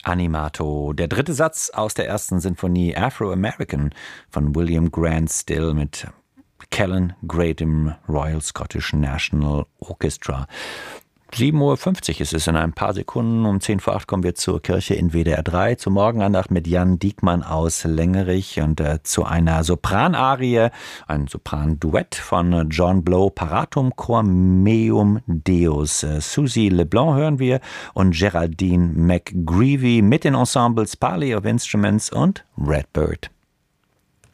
Animato. Der dritte Satz aus der ersten Sinfonie Afro-American von William Grant Still mit Callan Gray im Royal Scottish National Orchestra. 7:50 Uhr ist es in ein paar Sekunden. Um 7:50 kommen wir zur Kirche in WDR 3, zur Morgenandacht mit Jan Diekmann aus Lengerich und zu einer Sopranarie, ein Sopranduett von John Blow, Paratum Cor Meum Deus. Susie LeBlanc hören wir und Geraldine McGreevy mit den Ensembles Parley of Instruments und Redbird.